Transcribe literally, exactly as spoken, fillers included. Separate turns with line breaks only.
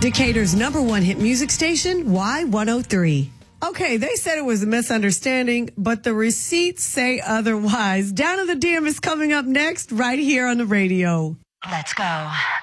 Decatur's number one hit music station, Y one oh three. Okay, they said it was a misunderstanding, but the receipts say otherwise. Down to the D M is coming up next, right here on the radio.
Let's go.